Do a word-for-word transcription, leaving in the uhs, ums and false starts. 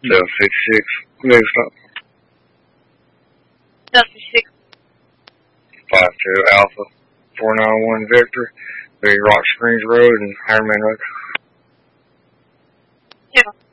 Delta sixty-six, clear stop. Delta six. five two Alpha, four nine one Victor, Big Rock Springs Road and Ironman Road. Yeah.